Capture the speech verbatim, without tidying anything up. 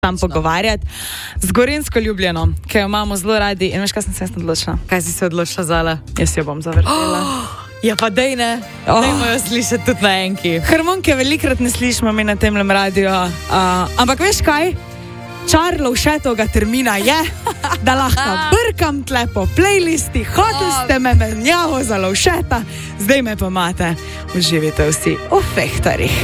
tam pogovarjati z Gorenjsko Ljubljano, ki jo imamo zelo radi. In veš, kaj sem se jaz odločila? Kaj si se odločila, Zala? Jaz jo bom zavrtela. Oh, ja pa dej ne, Oh. dajmo jo slišati tudi na enki. Harmonike velikrat ne slišimo mi na temlem radiju, uh, ampak veš kaj? Čar Lovšetovega termina je, da lahko brkam tle po playlisti, hoteli ste me menjavo za Lovšeta, zdaj me pa imate. Uživite vsi v Fehtarjih.